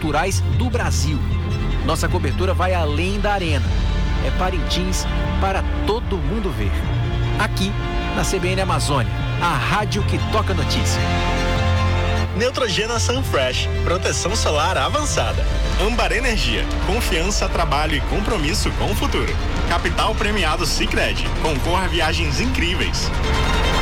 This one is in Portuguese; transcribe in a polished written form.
culturais do Brasil. Nossa cobertura vai além da arena. É Parintins para todo mundo ver. Aqui, na CBN Amazônia, a rádio que toca notícia. Neutrogena Sunfresh, proteção solar avançada. Âmbar Energia, confiança, trabalho e compromisso com o futuro. Capital premiado Sicredi, concorra a viagens incríveis.